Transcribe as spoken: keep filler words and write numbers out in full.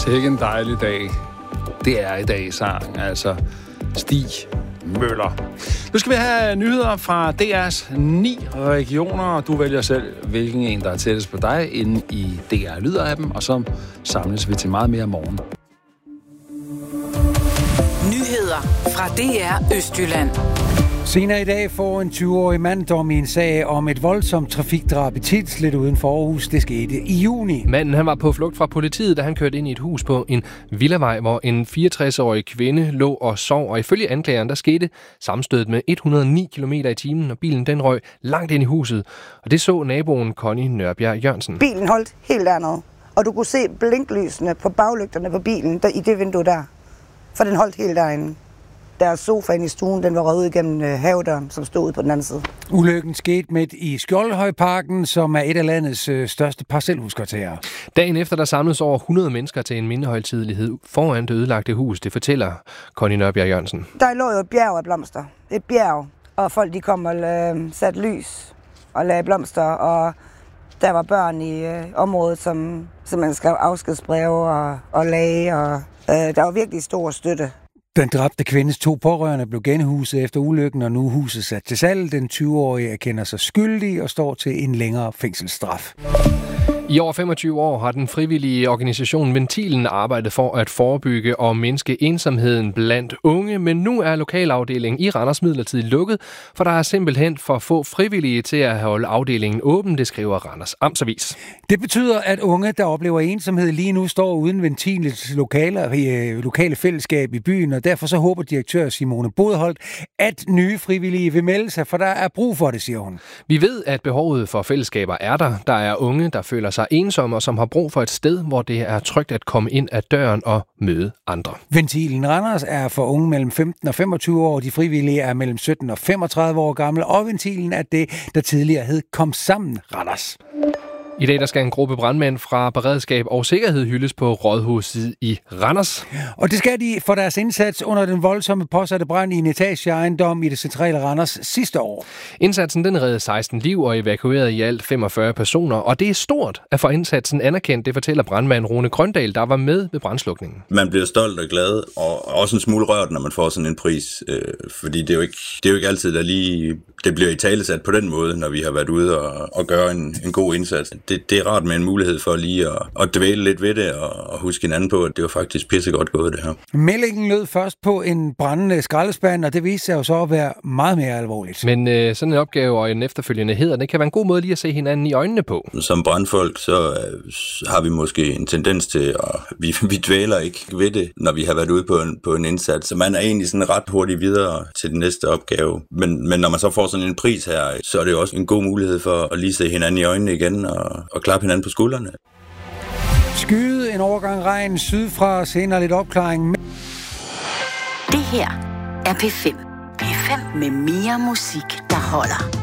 Sikke en dejlig dag. Det er i dag sang, altså Stig Møller. Nu skal vi have nyheder fra D R's ni regioner, og du vælger selv, hvilken en, der er tættest på dig, inde i D R Lyder-appen, og så samles vi til meget mere morgen. Nyheder fra D R Østjylland. Senere i dag får en tyve-årig mand dom i en sag om et voldsomt trafikdrab i Tils lidt uden for Aarhus. Det skete i juni. Manden han var på flugt fra politiet, da han kørte ind i et hus på en villavej, hvor en fireogtres-årig kvinde lå og sov. Og ifølge anklageren, der skete sammenstødet med et hundrede og ni kilometer i timen, og bilen den røg langt ind i huset. Og det så naboen Connie Nørbjerg Jørgensen. Bilen holdt helt dernede, og du kunne se blinklysene på baglygterne på bilen der, i det vindue der. For den holdt helt derinde. Deres sofa inde i stuen, den var røget igennem øh, havedøren, som stod på den anden side. Ulykken skete midt i Skjoldhøjparken, som er et af landets øh, største parcelhuskvarterer. Dagen efter, der samledes over hundrede mennesker til en mindehøjtidelighed foran det ødelagte hus. Det fortæller Connie Nørbjerg Jørgensen. Der lå jo et bjerg af blomster. Et bjerg, og folk de kom og øh, satte lys og lagde blomster, og der var børn i øh, området, som, som man skrev afskedsbreve og, og lagde, og øh, der var virkelig stor støtte. Den dræbte kvindes to pårørende blev genhuset efter ulykken, og nu er huset sat til salg. Den tyve-årige erkender sig skyldig og står til en længere fængselsstraf. I over femogtyve år har den frivillige organisation Ventilen arbejdet for at forebygge og mindske ensomheden blandt unge, men nu er lokalafdelingen i Randers midlertidigt lukket, for der er simpelthen for få frivillige til at holde afdelingen åben, det skriver Randers Amtsavis. Det betyder, at unge, der oplever ensomhed lige nu, står uden Ventilens lokale, lokale fællesskab i byen, og derfor så håber direktør Simone Bodholt, at nye frivillige vil melde sig, for der er brug for det, siger hun. Vi ved, at behovet for fællesskaber er der. Der er unge, der føler sig ensomme og som har brug for et sted, hvor det er trygt at komme ind ad døren og møde andre. Ventilen Randers er for unge mellem femten og femogtyve år. De frivillige er mellem sytten og femogtredive år gamle, og Ventilen er det, der tidligere hed Kom Sammen Randers. I dag der skal en gruppe brandmænd fra Beredskab og Sikkerhed hyldes på Rådhuset i Randers. Og det skal de for deres indsats under den voldsomme påsatte brand i en etageejendom i det centrale Randers sidste år. Indsatsen den reddede seksten liv og evakuerede i alt femogfyrre personer, og det er stort at få indsatsen anerkendt, det fortæller brandmand Rune Grøndal, der var med ved brandslukningen. Man bliver stolt og glad, og også en smule rørt, når man får sådan en pris, øh, fordi det er, jo ikke, det er jo ikke altid, der lige det bliver italesat på den måde, når vi har været ude og, og gøre en, en god indsats. Det, det er rart med en mulighed for lige at, at dvæle lidt ved det og, og huske hinanden på, at det var faktisk pissegodt gået det her. Meldingen lød først på en brændende skraldespand, og det viste sig jo så at være meget mere alvorligt. Men øh, sådan en opgave og en efterfølgende heder, det kan være en god måde lige at se hinanden i øjnene på. Som brandfolk, så øh, har vi måske en tendens til at vi, vi dvæler ikke ved det, når vi har været ude på en, på en indsats. Så man er egentlig sådan ret hurtigt videre til den næste opgave. Men, men når man så får sådan en pris her, så er det jo også en god mulighed for at lige se hinanden i øjnene igen og, og klappe hinanden på skuldrene. Skyet, en overgang regn sydfra, senere lidt opklaring. Det her er P fem. P fem med mere musik, der holder.